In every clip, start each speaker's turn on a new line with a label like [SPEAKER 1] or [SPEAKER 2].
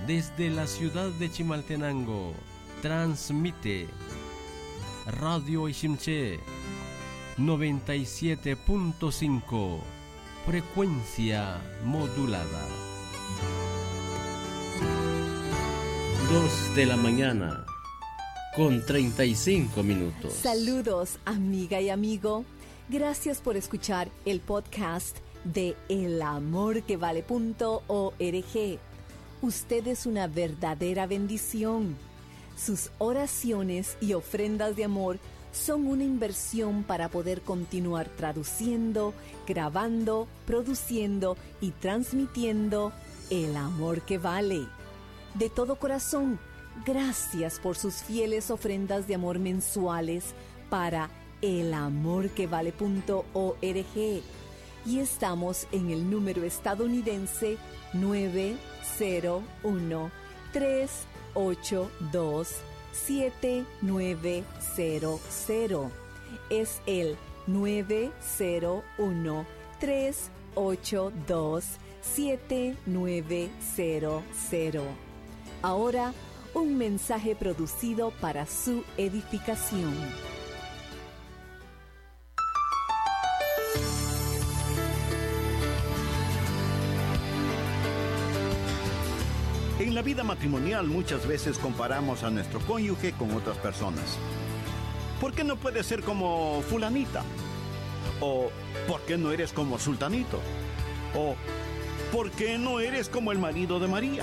[SPEAKER 1] desde la ciudad de Chimaltenango, transmite Radio Ishimché 97.5, frecuencia modulada. 2 de la mañana, con 35 minutos.
[SPEAKER 2] Saludos, amiga y amigo. Gracias por escuchar el podcast de elamorquevale.org. Usted es una verdadera bendición. Sus oraciones y ofrendas de amor son una inversión para poder continuar traduciendo, grabando, produciendo y transmitiendo El Amor que Vale. De todo corazón, gracias por sus fieles ofrendas de amor mensuales para elamorquevale.org. Y estamos en el número estadounidense 901-382-7900. Es el 901-382-7900. Ahora, un mensaje producido para su edificación.
[SPEAKER 3] En la vida matrimonial muchas veces comparamos a nuestro cónyuge con otras personas. ¿Por qué no puedes ser como fulanita? ¿O por qué no eres como sultanito? ¿O por qué no eres como el marido de María?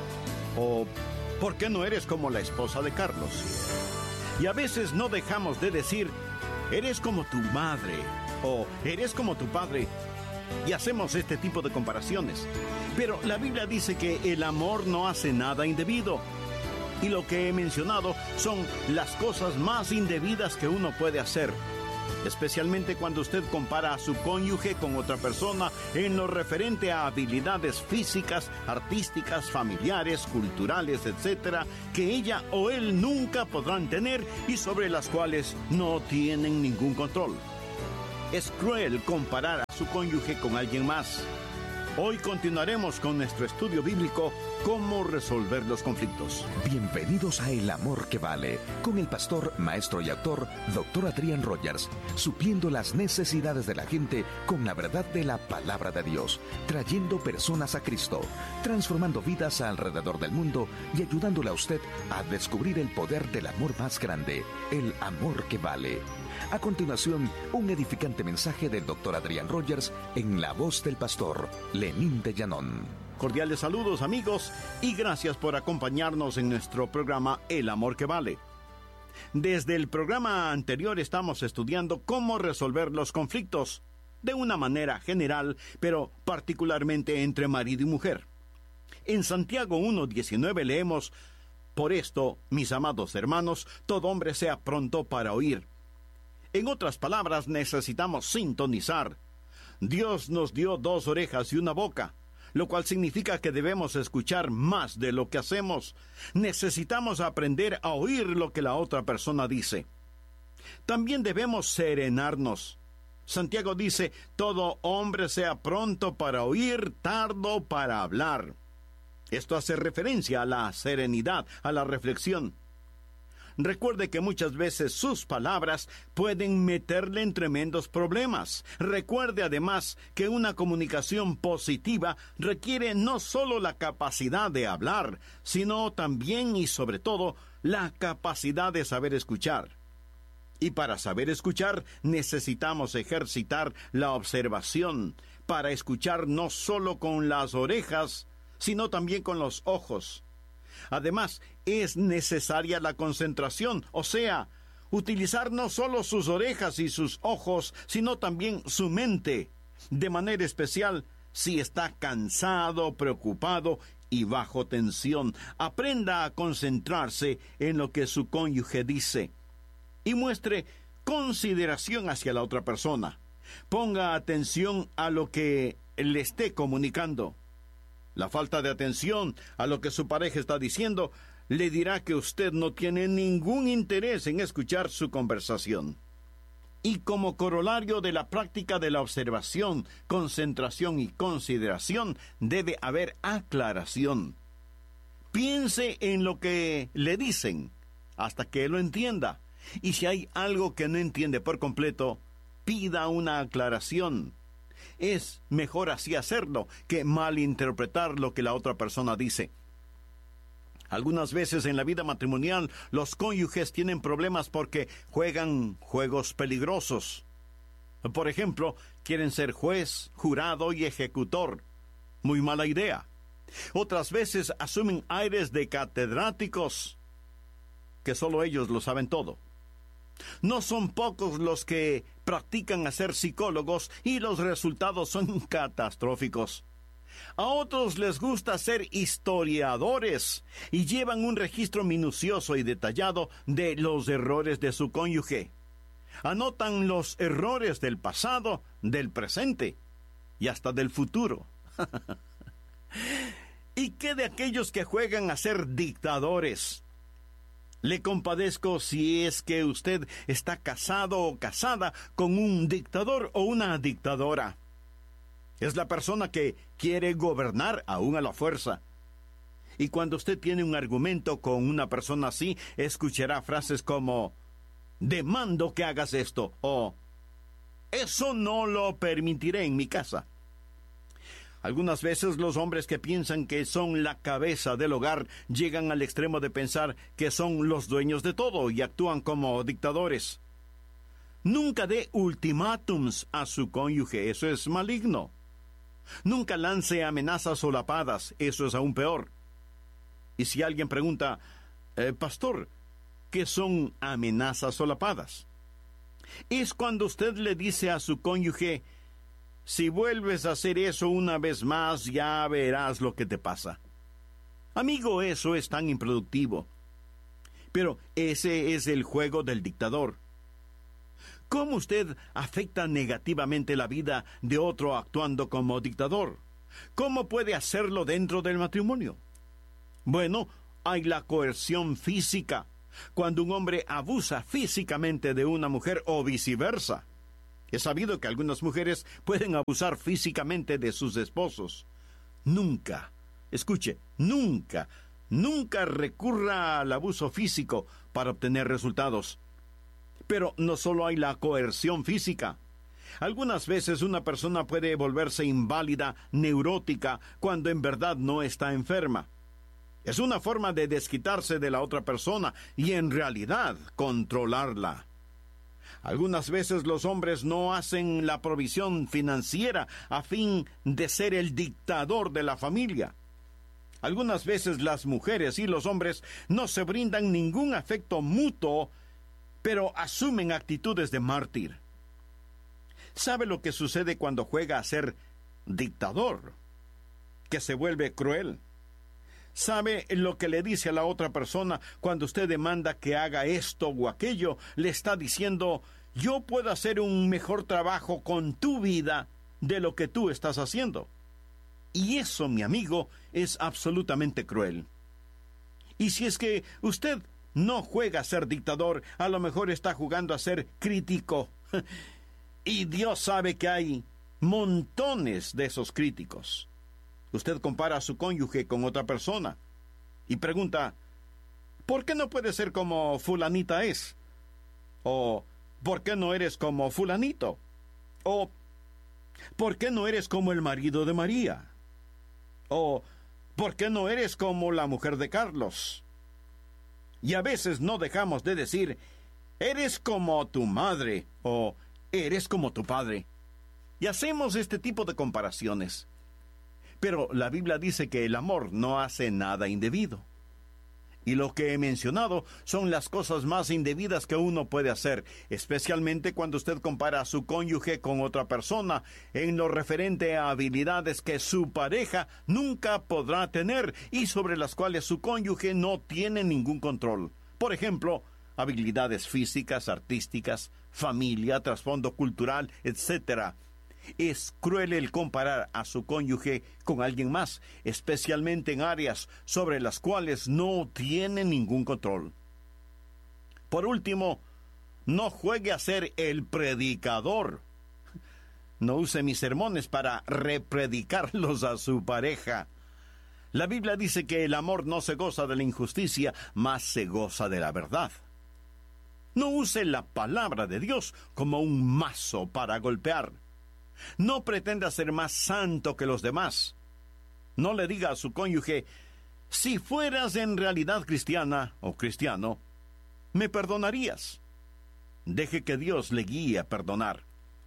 [SPEAKER 3] ¿O por qué no eres como la esposa de Carlos? Y a veces no dejamos de decir, eres como tu madre, o eres como tu padre. Y hacemos este tipo de comparaciones. Pero la Biblia dice que el amor no hace nada indebido. Y lo que he mencionado son las cosas más indebidas que uno puede hacer. Especialmente cuando usted compara a su cónyuge con otra persona en lo referente a habilidades físicas, artísticas, familiares, culturales, etc., que ella o él nunca podrán tener y sobre las cuales no tienen ningún control. Es cruel comparar a su cónyuge con alguien más. Hoy continuaremos con nuestro estudio bíblico, Cómo resolver los conflictos.
[SPEAKER 4] Bienvenidos a El Amor que Vale, con el pastor, maestro y autor, Dr. Adrian Rogers, supliendo las necesidades de la gente con la verdad de la palabra de Dios, trayendo personas a Cristo, transformando vidas alrededor del mundo y ayudándole a usted a descubrir el poder del amor más grande, el amor que vale. A continuación, un edificante mensaje del Dr. Adrian Rogers en la voz del pastor Lenín de Llanón.
[SPEAKER 3] Cordiales saludos, amigos, y gracias por acompañarnos en nuestro programa El Amor que Vale. Desde el programa anterior estamos estudiando cómo resolver los conflictos de una manera general, pero particularmente entre marido y mujer. En Santiago 1:19 leemos: Por esto, mis amados hermanos, todo hombre sea pronto para oír. En otras palabras, necesitamos sintonizar. Dios nos dio 2 orejas y una boca, lo cual significa que debemos escuchar más de lo que hacemos. Necesitamos aprender a oír lo que la otra persona dice. También debemos serenarnos. Santiago dice, todo hombre sea pronto para oír, tardo para hablar. Esto hace referencia a la serenidad, a la reflexión. Recuerde que muchas veces sus palabras pueden meterle en tremendos problemas. Recuerde además que una comunicación positiva requiere no solo la capacidad de hablar, sino también y sobre todo la capacidad de saber escuchar. Y para saber escuchar necesitamos ejercitar la observación, para escuchar no solo con las orejas, sino también con los ojos. Además, es necesaria la concentración, o sea, utilizar no solo sus orejas y sus ojos, sino también su mente, de manera especial si está cansado, preocupado y bajo tensión. Aprenda a concentrarse en lo que su cónyuge dice y muestre consideración hacia la otra persona. Ponga atención a lo que le esté comunicando. La falta de atención a lo que su pareja está diciendo le dirá que usted no tiene ningún interés en escuchar su conversación. Y como corolario de la práctica de la observación, concentración y consideración, debe haber aclaración. Piense en lo que le dicen hasta que lo entienda. Y si hay algo que no entiende por completo, pida una aclaración. Es mejor así hacerlo que malinterpretar lo que la otra persona dice. Algunas veces en la vida matrimonial los cónyuges tienen problemas porque juegan juegos peligrosos. Por ejemplo, quieren ser juez, jurado y ejecutor. Muy mala idea. Otras veces asumen aires de catedráticos, que solo ellos lo saben todo. No son pocos los que practican a ser psicólogos y los resultados son catastróficos. A otros les gusta ser historiadores y llevan un registro minucioso y detallado de los errores de su cónyuge. Anotan los errores del pasado, del presente y hasta del futuro. ¿Y qué de aquellos que juegan a ser dictadores? Le compadezco si es que usted está casado o casada con un dictador o una dictadora. Es la persona que quiere gobernar aún a la fuerza. Y cuando usted tiene un argumento con una persona así, escuchará frases como: demando que hagas esto, o eso no lo permitiré en mi casa. Algunas veces los hombres que piensan que son la cabeza del hogar llegan al extremo de pensar que son los dueños de todo y actúan como dictadores. Nunca dé ultimátums a su cónyuge, eso es maligno. Nunca lance amenazas solapadas, eso es aún peor. Y si alguien pregunta: pastor, ¿qué son amenazas solapadas? Es cuando usted le dice a su cónyuge: si vuelves a hacer eso una vez más, ya verás lo que te pasa. Amigo, eso es tan improductivo. Pero ese es el juego del dictador. ¿Cómo usted afecta negativamente la vida de otro actuando como dictador? ¿Cómo puede hacerlo dentro del matrimonio? Bueno, hay la coerción física, cuando un hombre abusa físicamente de una mujer o viceversa. Es sabido que algunas mujeres pueden abusar físicamente de sus esposos. Nunca, escuche, nunca recurra al abuso físico para obtener resultados. Pero no solo hay la coerción física. Algunas veces una persona puede volverse inválida, neurótica, cuando en verdad no está enferma. Es una forma de desquitarse de la otra persona y en realidad controlarla. Algunas veces los hombres no hacen la provisión financiera a fin de ser el dictador de la familia. Algunas veces las mujeres y los hombres no se brindan ningún afecto mutuo, pero asumen actitudes de mártir. ¿Sabe lo que sucede cuando juega a ser dictador? Que se vuelve cruel. ¿Sabe lo que le dice a la otra persona cuando usted demanda que haga esto o aquello? Le está diciendo: yo puedo hacer un mejor trabajo con tu vida de lo que tú estás haciendo. Y eso, mi amigo, es absolutamente cruel. Y si es que usted no juega a ser dictador, a lo mejor está jugando a ser crítico. Y Dios sabe que hay montones de esos críticos. Usted compara a su cónyuge con otra persona y pregunta: ¿por qué no puedes ser como fulanita es? O ¿por qué no eres como fulanito? O ¿por qué no eres como el marido de María? O ¿por qué no eres como la mujer de Carlos? Y a veces no dejamos de decir: eres como tu madre o eres como tu padre. Y hacemos este tipo de comparaciones. Pero la Biblia dice que el amor no hace nada indebido. Y lo que he mencionado son las cosas más indebidas que uno puede hacer, especialmente cuando usted compara a su cónyuge con otra persona, en lo referente a habilidades que su pareja nunca podrá tener y sobre las cuales su cónyuge no tiene ningún control. Por ejemplo, habilidades físicas, artísticas, familia, trasfondo cultural, etc. Es cruel el comparar a su cónyuge con alguien más, especialmente en áreas sobre las cuales no tiene ningún control. Por último, no juegue a ser el predicador. No use mis sermones para repredicarlos a su pareja. La Biblia dice que el amor no se goza de la injusticia, mas se goza de la verdad. No use la palabra de Dios como un mazo para golpear. No pretenda ser más santo que los demás. No le diga a su cónyuge: si fueras en realidad cristiana o cristiano, me perdonarías. Deje que Dios le guíe a perdonar.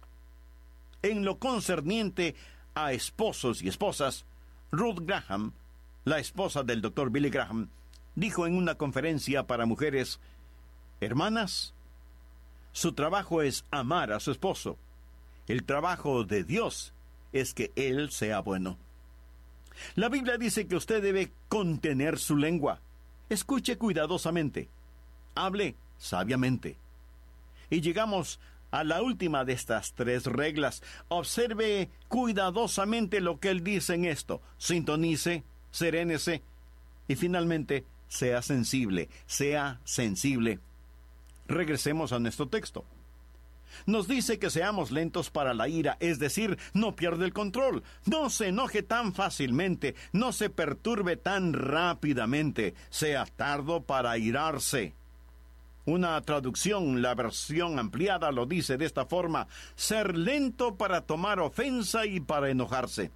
[SPEAKER 3] En lo concerniente a esposos y esposas, Ruth Graham, la esposa del Dr. Billy Graham, dijo en una conferencia para mujeres: hermanas, su trabajo es amar a su esposo. El trabajo de Dios es que él sea bueno. La Biblia dice que usted debe contener su lengua. Escuche cuidadosamente. Hable sabiamente. Y llegamos a la última de estas 3 reglas. Observe cuidadosamente lo que él dice en esto. Sintonice, serénese y finalmente sea sensible. Sea sensible. Regresemos a nuestro texto. Nos dice que seamos lentos para la ira, es decir, no pierda el control, no se enoje tan fácilmente, no se perturbe tan rápidamente, sea tardo para airarse. Una traducción, la versión ampliada, lo dice de esta forma: ser lento para tomar ofensa y para enojarse.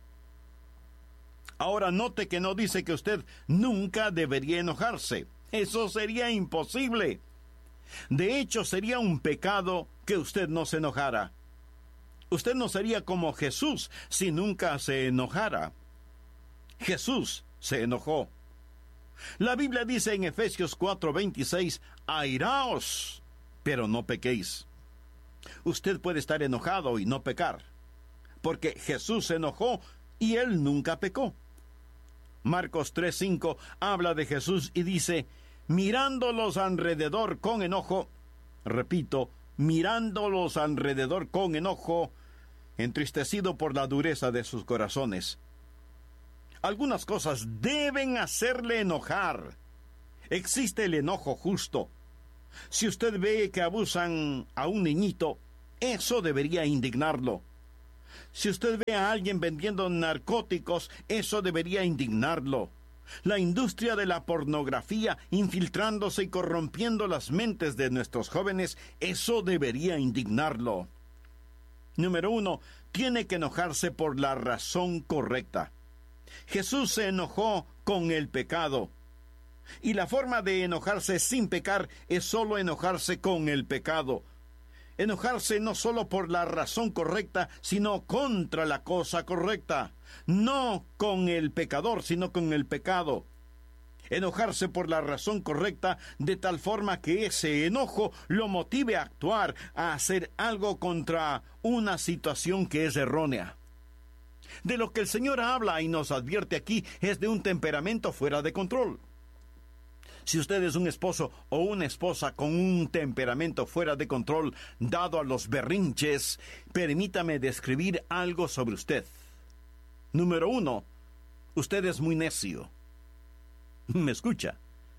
[SPEAKER 3] Ahora note que no dice que usted nunca debería enojarse. Eso sería imposible. De hecho, sería un pecado que usted no se enojara. Usted no sería como Jesús si nunca se enojara. Jesús se enojó. La Biblia dice en Efesios 4:26, airaos, pero no pequéis. Usted puede estar enojado y no pecar, porque Jesús se enojó y él nunca pecó. Marcos 3:5 habla de Jesús y dice: mirándolos alrededor con enojo, repito, mirándolos alrededor con enojo, entristecido por la dureza de sus corazones. Algunas cosas deben hacerle enojar. Existe el enojo justo. Si usted ve que abusan a un niñito, eso debería indignarlo. Si usted ve a alguien vendiendo narcóticos, eso debería indignarlo. La industria de la pornografía infiltrándose y corrompiendo las mentes de nuestros jóvenes, eso debería indignarlo. Número 1, tiene que enojarse por la razón correcta. Jesús se enojó con el pecado. Y la forma de enojarse sin pecar es solo enojarse con el pecado. Enojarse no solo por la razón correcta, sino contra la cosa correcta. No con el pecador, sino con el pecado. Enojarse por la razón correcta, de tal forma que ese enojo lo motive a actuar, a hacer algo contra una situación que es errónea. De lo que el Señor habla y nos advierte aquí es de un temperamento fuera de control. Si usted es un esposo o una esposa con un temperamento fuera de control, dado a los berrinches, permítame describir algo sobre usted. Número 1, usted es muy necio. ¿Me escucha?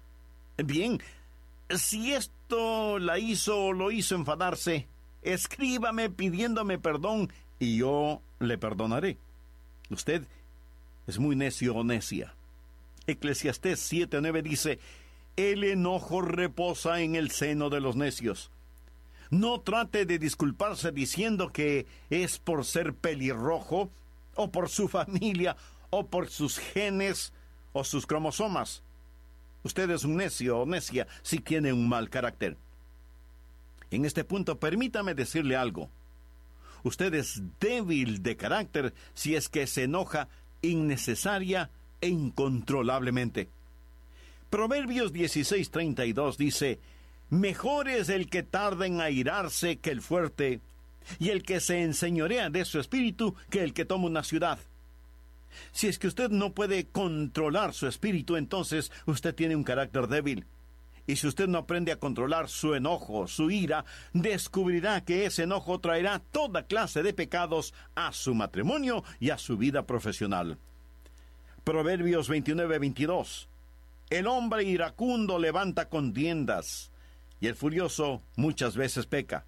[SPEAKER 3] Bien, si esto la hizo o lo hizo enfadarse, escríbame pidiéndome perdón y yo le perdonaré. Usted es muy necio o necia. Eclesiastés 7:9 dice: el enojo reposa en el seno de los necios. No trate de disculparse diciendo que es por ser pelirrojo, o por su familia, o por sus genes, o sus cromosomas. Usted es un necio o necia si tiene un mal carácter. En este punto, permítame decirle algo. Usted es débil de carácter si es que se enoja innecesaria e incontrolablemente. Proverbios 16:32 dice: mejor es el que tarda en airarse que el fuerte, y el que se enseñorea de su espíritu que el que toma una ciudad. Si es que usted no puede controlar su espíritu, entonces usted tiene un carácter débil. Y si usted no aprende a controlar su enojo, su ira, descubrirá que ese enojo traerá toda clase de pecados a su matrimonio y a su vida profesional. Proverbios 29:22. El hombre iracundo levanta contiendas, y el furioso muchas veces peca.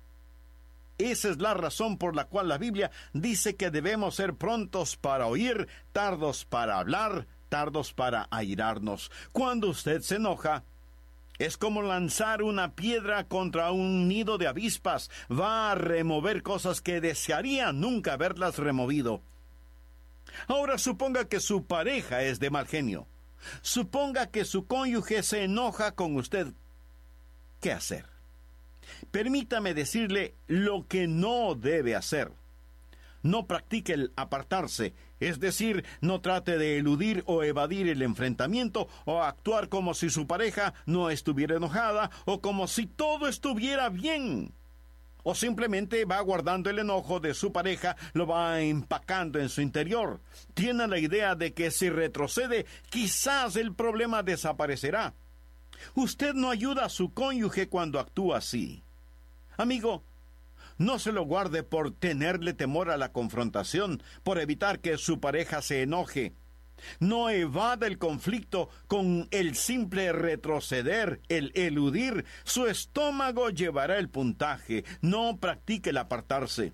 [SPEAKER 3] Esa es la razón por la cual la Biblia dice que debemos ser prontos para oír, tardos para hablar tardos para airarnos. Cuando usted se enoja, es como lanzar una piedra contra un nido de avispas. Va a remover cosas que desearía nunca haberlas removido. Ahora suponga que su pareja es de mal genio. Suponga que su cónyuge se enoja con usted. ¿Qué hacer? Permítame decirle lo que no debe hacer. No practique el apartarse, es decir, no trate de eludir o evadir el enfrentamiento o actuar como si su pareja no estuviera enojada o como si todo estuviera bien. O simplemente va guardando el enojo de su pareja, lo va empacando en su interior. Tiene la idea de que si retrocede, quizás el problema desaparecerá. Usted no ayuda a su cónyuge cuando actúa así. Amigo, no se lo guarde por tenerle temor a la confrontación, por evitar que su pareja se enoje. No evada el conflicto con el simple retroceder, el eludir. Su estómago llevará el puntaje. No practique el apartarse.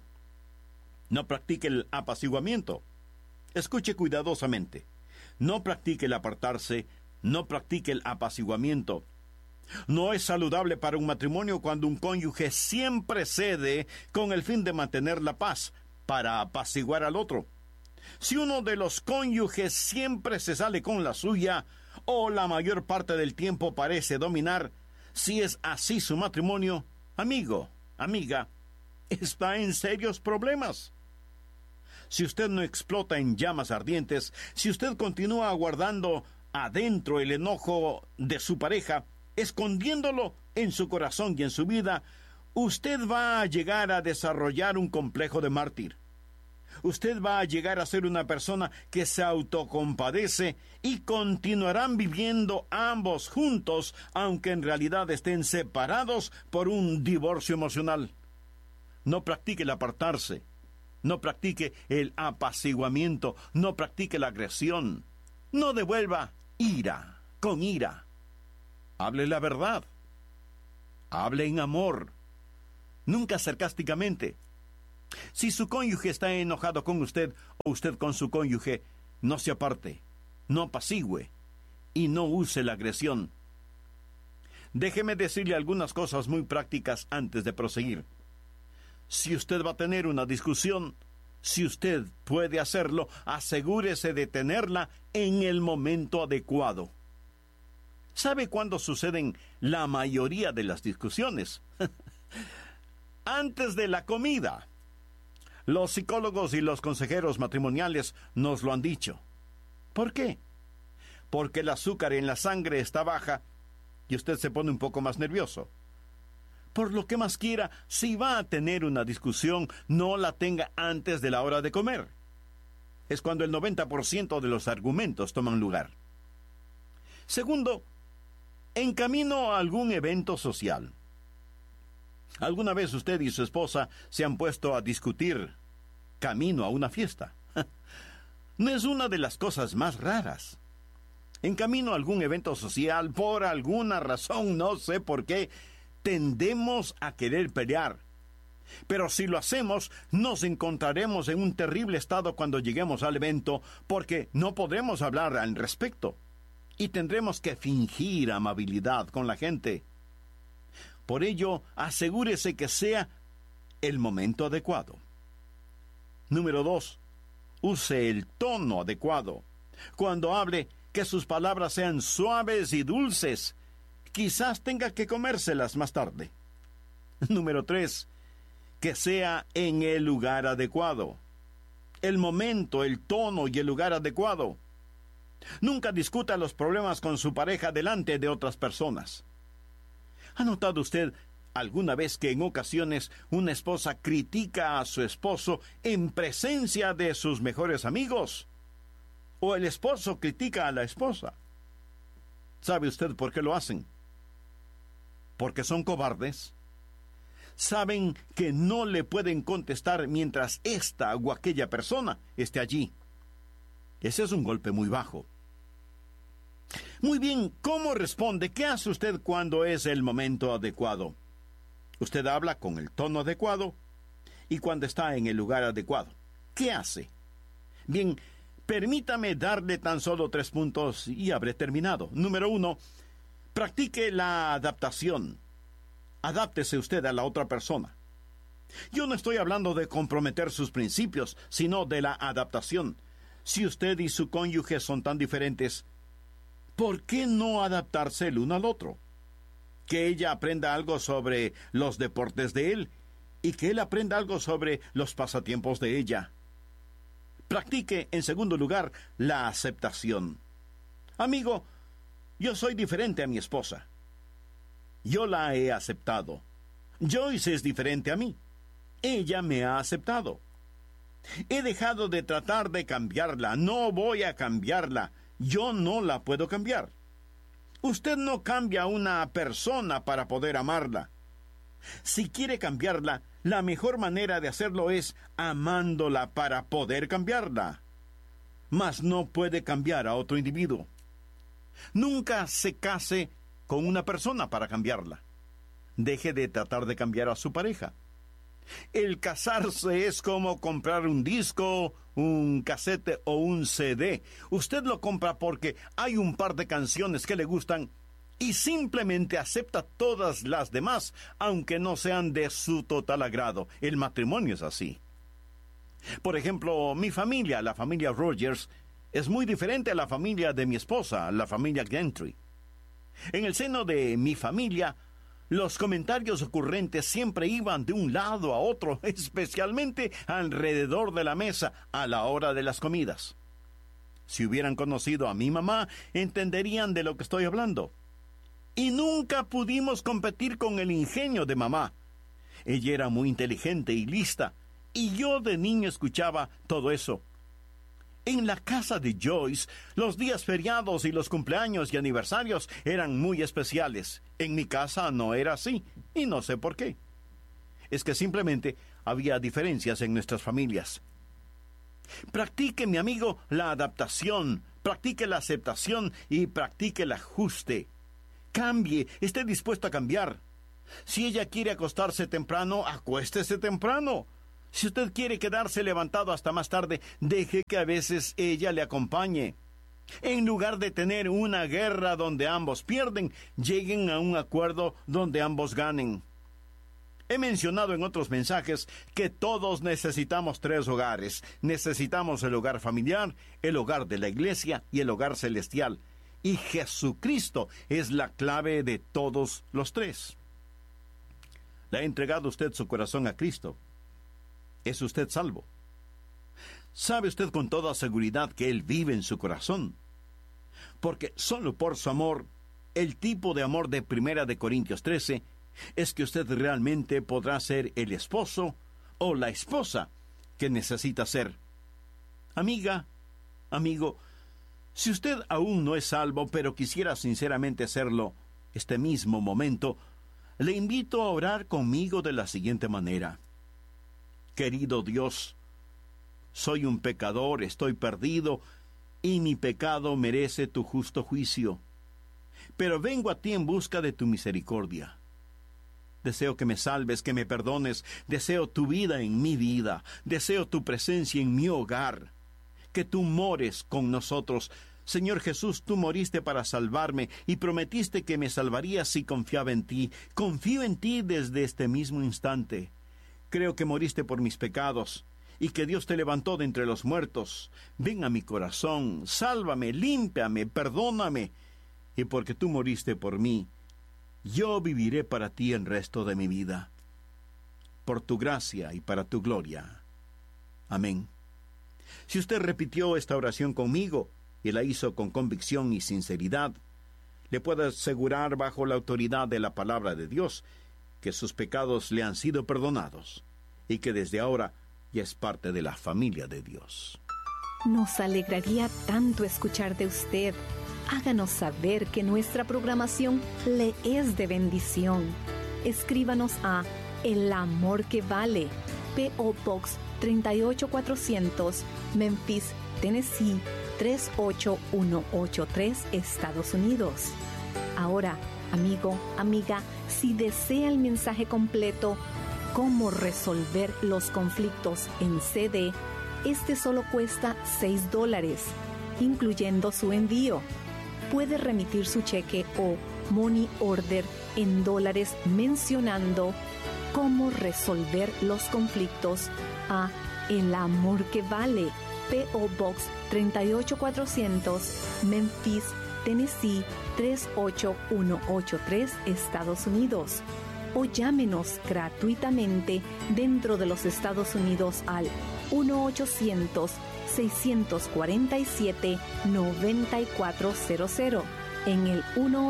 [SPEAKER 3] No practique el apaciguamiento. Escuche cuidadosamente. No practique el apartarse. No practique el apaciguamiento. No es saludable para un matrimonio cuando un cónyuge siempre cede con el fin de mantener la paz, para apaciguar al otro. Si uno de los cónyuges siempre se sale con la suya, o la mayor parte del tiempo parece dominar, si es así su matrimonio, amigo, amiga, está en serios problemas. Si usted no explota en llamas ardientes, si usted continúa guardando adentro el enojo de su pareja, escondiéndolo en su corazón y en su vida, usted va a llegar a desarrollar un complejo de mártir. Usted va a llegar a ser una persona que se autocompadece y continuarán viviendo ambos juntos, aunque en realidad estén separados por un divorcio emocional. No practique el apartarse, no practique el apaciguamiento, no practique la agresión, no devuelva ira con ira. Hable la verdad. Hable en amor. Nunca sarcásticamente. Si su cónyuge está enojado con usted o usted con su cónyuge, no se aparte, no apacigüe y no use la agresión. Déjeme decirle algunas cosas muy prácticas antes de proseguir. Si usted va a tener una discusión, si usted puede hacerlo, asegúrese de tenerla en el momento adecuado. ¿Sabe cuándo suceden la mayoría de las discusiones? Antes de la comida. Los psicólogos y los consejeros matrimoniales nos lo han dicho. ¿Por qué? Porque el azúcar en la sangre está baja y usted se pone un poco más nervioso. Por lo que más quiera, si va a tener una discusión, no la tenga antes de la hora de comer. Es cuando el 90% de los argumentos toman lugar. Segundo, en camino a algún evento social. ¿Alguna vez usted y su esposa se han puesto a discutir camino a una fiesta? No es una de las cosas más raras. En camino a algún evento social, por alguna razón, no sé por qué, tendemos a querer pelear. Pero si lo hacemos, nos encontraremos en un terrible estado cuando lleguemos al evento, porque no podremos hablar al respecto. Y tendremos que fingir amabilidad con la gente. Por ello, asegúrese que sea el momento adecuado. Número 2. Use el tono adecuado. Cuando hable, que sus palabras sean suaves y dulces. Quizás tenga que comérselas más tarde. Número 3. Que sea en el lugar adecuado. El momento, el tono y el lugar adecuado. Nunca discuta los problemas con su pareja delante de otras personas. ¿Ha notado usted alguna vez que en ocasiones una esposa critica a su esposo en presencia de sus mejores amigos? ¿O el esposo critica a la esposa? ¿Sabe usted por qué lo hacen? Porque son cobardes. Saben que no le pueden contestar mientras esta o aquella persona esté allí. Ese es un golpe muy bajo. Muy bien, ¿cómo responde? ¿Qué hace usted cuando es el momento adecuado? Usted habla con el tono adecuado y cuando está en el lugar adecuado. ¿Qué hace? Bien, Permítame darle tan solo 3 puntos y habré terminado. Número 1, practique la adaptación. Adáptese usted a la otra persona. Yo no estoy hablando de comprometer sus principios, sino de la adaptación. Si usted y su cónyuge son tan diferentes, ¿por qué no adaptarse el uno al otro? Que ella aprenda algo sobre los deportes de él y que él aprenda algo sobre los pasatiempos de ella. Practique, en segundo lugar, la aceptación. Amigo, yo soy diferente a mi esposa. Yo la he aceptado. Joyce es diferente a mí. Ella me ha aceptado. He dejado de tratar de cambiarla. No voy a cambiarla. Yo no la puedo cambiar. Usted no cambia a una persona para poder amarla. Si quiere cambiarla, la mejor manera de hacerlo es amándola para poder cambiarla. Mas no puede cambiar a otro individuo. Nunca se case con una persona para cambiarla. Deje de tratar de cambiar a su pareja. El casarse es como comprar un disco, un casete o un CD. Usted lo compra porque hay un par de canciones que le gustan y simplemente acepta todas las demás, aunque no sean de su total agrado. El matrimonio es así. Por ejemplo, mi familia, la familia Rogers, es muy diferente a la familia de mi esposa, la familia Gentry. En el seno de mi familia, los comentarios ocurrentes siempre iban de un lado a otro, especialmente alrededor de la mesa a la hora de las comidas. Si hubieran conocido a mi mamá, entenderían de lo que estoy hablando. Y nunca pudimos competir con el ingenio de mamá. Ella era muy inteligente y lista, y yo de niño escuchaba todo eso. En la casa de Joyce, los días feriados y los cumpleaños y aniversarios eran muy especiales. En mi casa no era así, y no sé por qué. Es que simplemente había diferencias en nuestras familias. Practique, mi amigo, la adaptación, practique la aceptación y practique el ajuste. Cambie, esté dispuesto a cambiar. Si ella quiere acostarse temprano, acuéstese temprano. Si usted quiere quedarse levantado hasta más tarde, deje que a veces ella le acompañe. En lugar de tener una guerra donde ambos pierden, lleguen a un acuerdo donde ambos ganen. He mencionado en otros mensajes que todos necesitamos 3 hogares. Necesitamos el hogar familiar, el hogar de la iglesia y el hogar celestial. Y Jesucristo es la clave de todos los 3. ¿Le ha entregado usted su corazón a Cristo? ¿Es usted salvo? ¿Sabe usted con toda seguridad que Él vive en su corazón? Porque solo por su amor, el tipo de amor de 1 de Corintios 13, es que usted realmente podrá ser el esposo o la esposa que necesita ser. Amiga, amigo, si usted aún no es salvo, pero quisiera sinceramente serlo este mismo momento, le invito a orar conmigo de la siguiente manera. Querido Dios, soy un pecador, estoy perdido, y mi pecado merece tu justo juicio. Pero vengo a ti en busca de tu misericordia. Deseo que me salves, que me perdones, deseo tu vida en mi vida, deseo tu presencia en mi hogar, que tú mores con nosotros. Señor Jesús, tú moriste para salvarme y prometiste que me salvarías si confiaba en ti. Confío en ti desde este mismo instante. Creo que moriste por mis pecados y que Dios te levantó de entre los muertos. Ven a mi corazón, sálvame, límpiame, perdóname. Y porque tú moriste por mí, yo viviré para ti el resto de mi vida. Por tu gracia y para tu gloria. Amén. Si usted repitió esta oración conmigo y la hizo con convicción y sinceridad, le puedo asegurar bajo la autoridad de la palabra de Dios que sus pecados le han sido perdonados y que desde ahora ya es parte de la familia de Dios.
[SPEAKER 2] Nos alegraría tanto escuchar de usted. Háganos saber que nuestra programación le es de bendición. Escríbanos a El Amor que Vale, P.O. Box 38400, Memphis, Tennessee 38183, Estados Unidos. Ahora, amigo, amiga, si desea el mensaje completo, cómo resolver los conflictos en CD, Este solo cuesta $6, incluyendo su envío. Puede remitir su cheque o money order en dólares mencionando cómo resolver los conflictos a El Amor que Vale, P.O. Box 38400, Memphis, Tennessee 38183, Estados Unidos. O llámenos gratuitamente dentro de los Estados Unidos al 1-800-647-9400. En el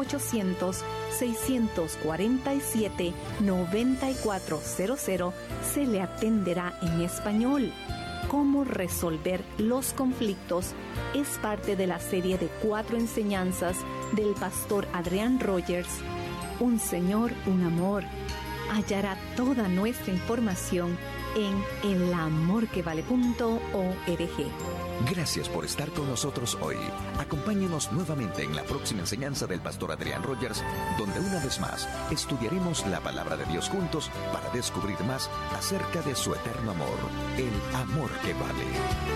[SPEAKER 2] 1-800-647-9400 se le atenderá en español. Cómo resolver los conflictos es parte de la serie de 4 enseñanzas del pastor Adrián Rogers. Un Señor, un amor. Hallará toda nuestra información en elamorquevale.org.
[SPEAKER 4] Gracias por estar con nosotros hoy. Acompáñenos nuevamente en la próxima enseñanza del pastor Adrián Rogers, donde una vez más estudiaremos la palabra de Dios juntos para descubrir más acerca de su eterno amor, el amor que vale.